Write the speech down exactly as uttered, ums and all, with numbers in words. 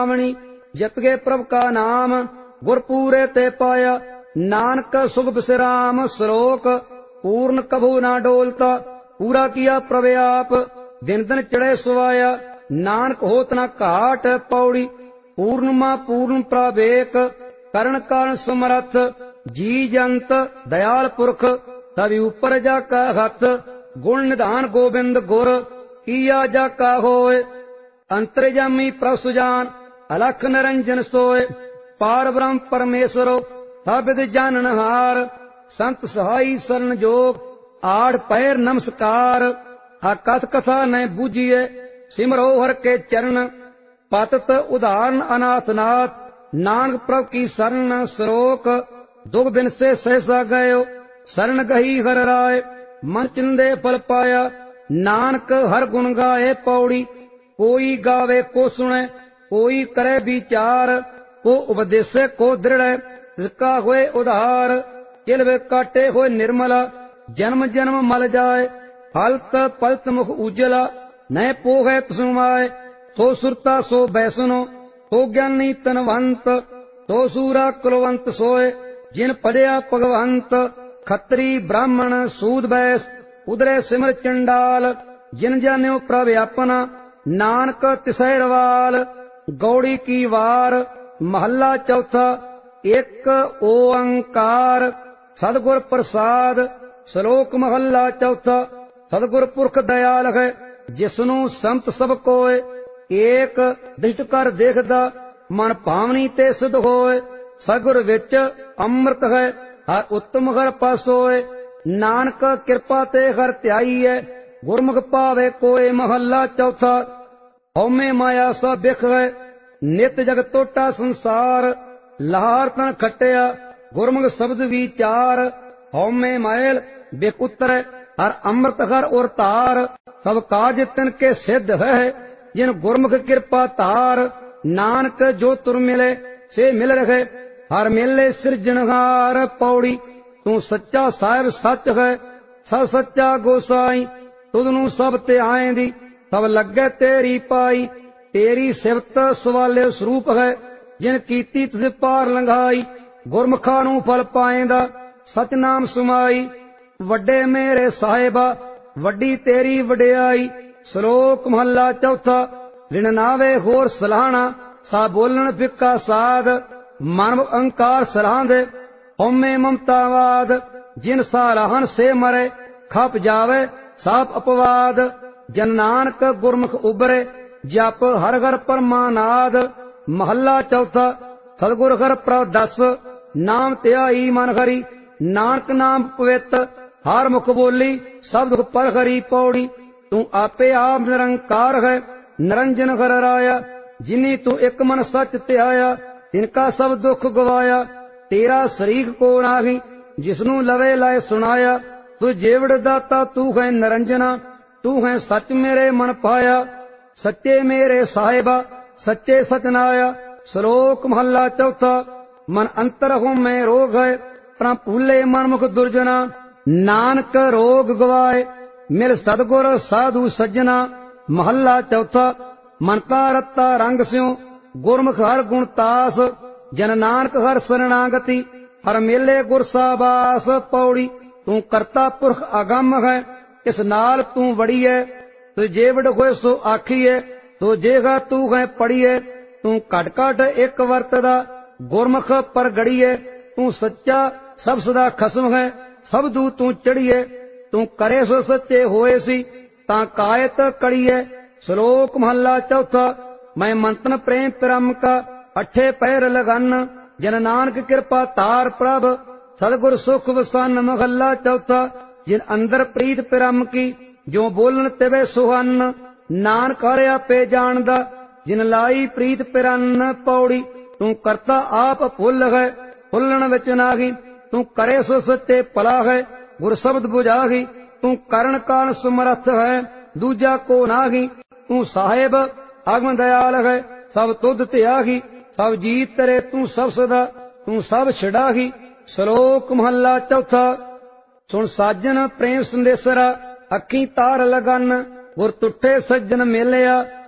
सुहावनी। जप गए प्रभ का नाम गुर पूरे ते पाया। नानक सुख विश्राम श्लोक पूर्ण कभू ना डोलता। पूरा किया प्रभ आप दिन दिन चढ़े सुवाया। नानक होत न घाट पौड़ी पूर्ण मा पूर्ण प्रभेक। करण कारण समरथ जी जंत दयाल पुरख। सभी ऊपर जाका हथ गुण निधान गोबिंद गुर। किया जाका होए अंतर्जामी प्रभ सुजान। अलख निरंजन सोए पार ब्रह्म परमेश्वरो। सब विद जाननहार संत सहाई शरण जोग। आठ पैर नमस्कार अकथ कथा न बूझिए। सिमरो हर के चरण पतत उदाहरण अनाथ नाथ। नानक प्रभ की शरण श्लोक दुख बिन से सहसा गयो। शरण गही हर राय मन चिंदे फल पाया। नानक हर गुण गाए पौड़ी कोई गावे को सुने। कोई करे विचार को उपदेशे को दृढ़। जिसका होए उधार किलवे काटे होए निर्मला। जन्म जन्म मल जाए फलत पलत मुख उजला। न पोहे तसुमाए सो सुरता सो बैसनो। सो ज्ञानी तनवंत सो सूरा कुलवंत सोए। जिन पढ़िया भगवंत खत्री ब्राह्मण सूद बैस। उदरे सिमर चंडाल जिन जान्यो प्रभ अपना। नानक तिसैरवाल गौड़ी की वार महला चौथा। एक ओंकार सदगुर प्रसाद श्लोक महला चौथा। सदगुर पुरख दयाल है जिसनु संत सब कोय। एक दृष्ट कर देखदा मन भावनी ते सिद्ध होए। सगुर विच अमृत है हर उत्तम हर पासोए। नानक कृपा ते हर ध्याई है गुरमुख पावे कोय। महला चौथा। हौमे माया सा बिख है नित जग टोटा संसार। लहार तन खटिया गुरमुख शब्द विचार। हौमे मैल बिख उतरे हर अमृत हर और तार। सब काज तिन के सिद्ध है जिन गुरमुख कृपा तार। नानक जो तुर मिले से मिल रहे हर मिले सृजनहार। पौड़ी तू सच्चा साहिब सच है स सच्चा गोसाई। तुदनू सब ते आएंदी सब लगे तेरी पाई। तेरी सिफत सवाले स्वरूप है जिन कीती तुझ पार लंघाई। गुरमुखा नू फल पाएंदा सच नाम सुमाई। वड्डे मेरे साहिबा वड्डी तेरी वड्याई। श्लोक महला चौथा। रिण नावे होर सलाहना सा बोलन फिक्का साध। मानव अंकार सलाहंदे हौमे ममतावाद। जिन सालाहन से मरे खप जावे साप अपवाद। जन नानक गुरमुख उबरे जप हर घर परमानाद। महला चौथा। सतगुर हर प्रभ दस नाम त्याई मन हरि। नानक नाम पवित हर मुख बोली सब दुख पर हरि। पौड़ी तू आपे आप निरंकार है निरंजन हर राया। जिनी तू एक मन सच त्याया तिनका सब दुख गवाया। तेरा शरीक को नाही जिसनू लवे लाए सुनाया। तू जेवड़ दाता तू है निरंजना। तू है सच मेरे मन पाया। सच्चे मेरे साहिबा सच्चे सचनाया। श्लोक महला चौथा। मन अंतर हो मैं रोग है प्रा भूले मन मुख दुर्जना। नानक रोग गवाए मिल सतगुर साधु सज्जना। महला चौथा। मन का रत्ता रंग स्यों गुरमुख हर गुण तास। जन नानक हर शरणागति हर मेले गुर साबास। पौड़ी तू करता पुरख अगम है इस नाल तू बड़ी है। तू जेवड़ होए सो आखीए तो जेगा तू है पढ़िए। तू घट घट एक वरतदा गुरमुख पर गड़िए। तू सच्चा सब सदा खसम है सब दू तू चढ़िए। तू करे सो सच्चे होए सी ता कायत कड़िए। श्लोक महला चौथा। मैं मंतन प्रेम परम का अठे पैर लगन। जन नानक कृपा तार प्रभ सदगुर सुख वसन। महला चौथा। जिन अंदर प्रीत परम की जो बोलन तिवे सुहन। नानक हर आपे जानदा जिन लाई प्रीत परन। पौड़ी तू करता आप फुल है फुलन विच नाही। तू करे सो सच्चे भला है गुर शब्द बुझाही। तू करण काल समर्थ है दूजा को नाही। तू साहेब अगम दयाल है सब तुध त्यागी। सब जीत तेरे तू सब सदा तू सब छिड़ाही। श्लोक महला चौथा। सुन साजन प्रेम संदेसरा अखी तार लगन गुर तुठे सज्जन मेलिया।